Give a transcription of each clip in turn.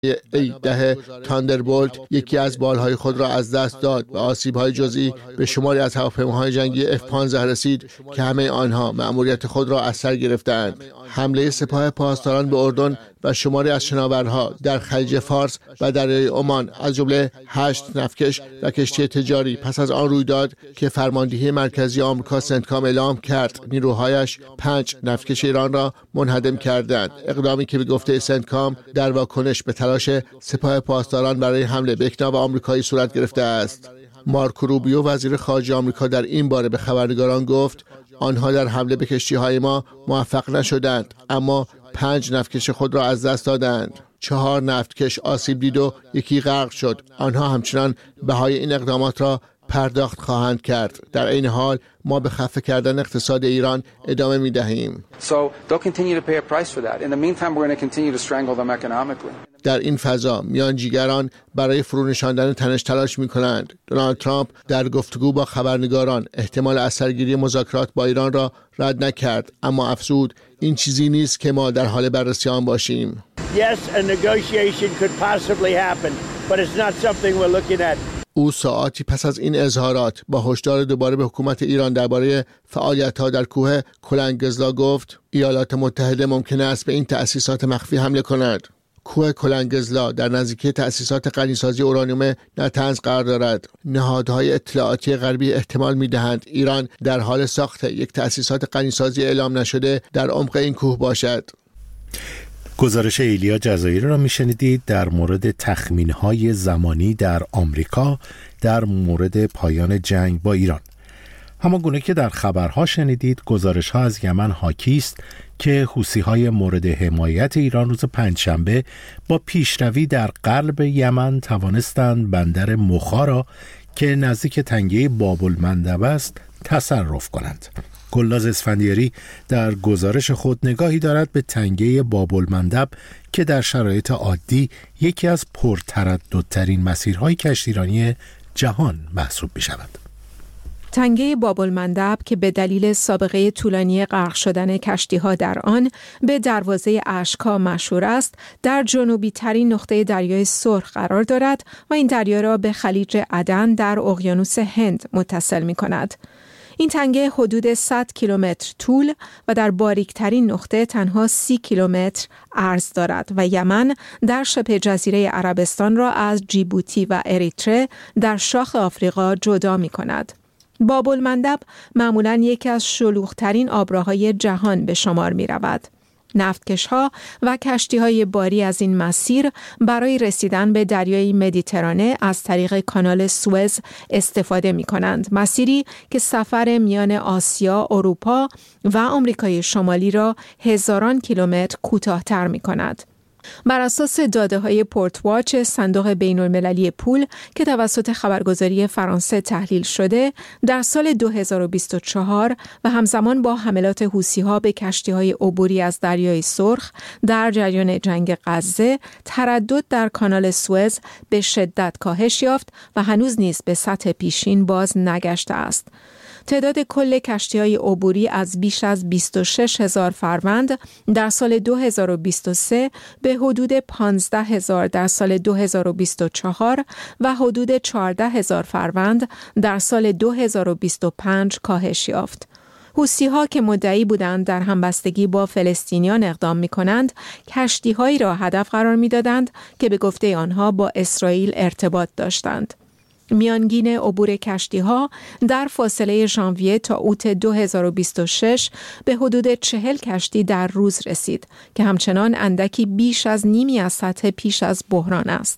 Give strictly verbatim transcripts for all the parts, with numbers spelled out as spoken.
ده تاندربولت یکی از بالهای خود را از دست داد و آسیب‌های جزئی به شماری از هواپیماهای جنگی اف پانزده رسید که همه آنها مأموریت خود را از سر گرفتند. حمله سپاه پاسداران به اردن و شماری از شناورها در خلیج فارس و دریای عمان از جمله هشت نفتکش و کشتی تجاری پس از آن رویداد که فرماندهی مرکزی آمریکا سنتکام اعلام کرد نیروهایش پنج نفتکش ایران را منهدم کردند، اقدامی که به گفته سنتکام در واکنش به تلاش سپاه پاسداران برای حمله به یک ناو آمریکایی صورت گرفته است. مارکو روبیو وزیر خارجه آمریکا در این باره به خبرنگاران گفت آنها در حمله به کشتی‌های ما موفق نشدند، اما پنج نفتکش خود را از دست دادند. چهار نفتکش آسیب دید و یکی غرق شد. آنها همچنان بهای این اقدامات را پرداخت خواهند کرد. در این حال ما به خفه کردن اقتصاد ایران ادامه می دهیم. در این فضا میانجیگران برای فرونشاندن تنش تلاش می کنند. دونالد ترامپ در گفتگو با خبرنگاران احتمال اثرگیری مذاکرات با ایران را رد نکرد، اما افزود این چیزی نیست که ما در حال بررسی آن باشیم. Yes, a negotiation could possibly happen, but it's not something we're looking at. او ساعاتی پس از این اظهارات با هشدار دوباره به حکومت ایران درباره فعالیت‌ها در کوه کلنگزلا گفت ایالات متحده ممکن است به این تأسیسات مخفی حمله کند. کوه کلنگزلا در نزدیکی تأسیسات غنیسازی اورانیوم نتنز قرار دارد. نهادهای اطلاعاتی غربی احتمال می‌دهند ایران در حال ساخت یک تأسیسات غنیسازی اعلام نشده در عمق این کوه باشد. گزارش ایلیا جزایری را میشنیدید در مورد تخمین‌های زمانی در آمریکا در مورد پایان جنگ با ایران. همانگونه که در خبرها شنیدید، گزارش‌ها از یمن حاکی است که حوثی‌های مورد حمایت ایران روز پنجشنبه با پیشروی در قلب یمن توانستند بندر مخا را که نزدیک تنگه باب المندب است تصرف کنند. گلناز اسفندیاری در گزارش خود نگاهی دارد به تنگه باب المندب که در شرایط عادی یکی از پرترددترین مسیرهای کشتیرانی جهان محسوب می شود. تنگه باب المندب که به دلیل سابقه طولانی غرق شدن کشتی‌ها در آن به دروازه اشک‌ها مشهور است، در جنوبی ترین نقطه دریای سرخ قرار دارد و این دریا را به خلیج عدن در اقیانوس هند متصل می‌کند. این تنگه حدود صد کیلومتر طول و در باریکترین نقطه تنها سی کیلومتر عرض دارد و یمن در شبه جزیره عربستان را از جیبوتی و اریتره در شاخ آفریقا جدا می کند. باب المندب معمولاً یکی از شلوغ‌ترین آبراهای جهان به شمار می رود. نفتکش‌ها و کشتی‌های باری از این مسیر برای رسیدن به دریای مدیترانه از طریق کانال سوئز استفاده می‌کنند. مسیری که سفر میان آسیا، اروپا و آمریکای شمالی را هزاران کیلومتر کوتاه‌تر می‌کند. بر اساس داده‌های پورت واچ، صندوق بین‌المللی پول که توسط خبرگزاری فرانسه تحلیل شده، در سال دو هزار و بیست و چهار و همزمان با حملات حوثی‌ها به کشتی‌های عبوری از دریای سرخ در جریان جنگ غزه، تردد در کانال سوئز به شدت کاهش یافت و هنوز نیز به سطح پیشین باز نگشته است. تعداد کل کشتی‌های عبوری از بیش از بیست و شش هزار فروند در سال دو هزار و بیست و سه به حدود پانزده هزار در سال دو هزار و بیست و چهار و حدود چهارده هزار فروند در سال دو هزار و بیست و پنج کاهش یافت. حوثی‌ها که مدعی بودند در همبستگی با فلسطینیان اقدام می‌کنند، کشتی‌هایی را هدف قرار می‌دادند که به گفته آنها با اسرائیل ارتباط داشتند. میانگین عبور کشتی‌ها در فاصله ژانویه تا اوت دو هزار و بیست و شش به حدود چهل کشتی در روز رسید که همچنان اندکی بیش از نیمی از سطح پیش از بحران است.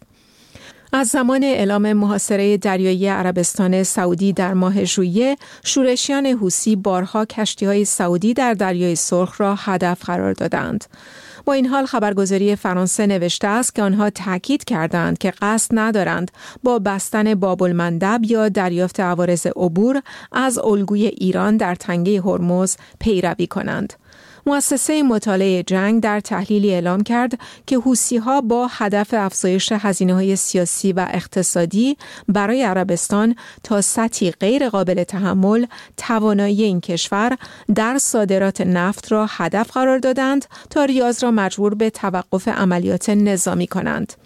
از زمان اعلام محاصره دریایی عربستان سعودی در ماه ژوئیه، شورشیان حوثی بارها کشتی‌های سعودی در دریای سرخ را هدف قرار دادند. با این حال خبرگزاری فرانسه نوشته است که آنها تاکید کردند که قصد ندارند با بستن باب المندب یا دریافت عوارض عبور از الگوی ایران در تنگه هرمز پیروی کنند. مؤسسه مطالعه جنگ در تحلیلی اعلام کرد که حوثی‌ها با هدف افزایش هزینه‌های سیاسی و اقتصادی برای عربستان تا سطحی غیر قابل تحمل توانایی این کشور در صادرات نفت را هدف قرار دادند تا ریاض را مجبور به توقف عملیات نظامی کنند.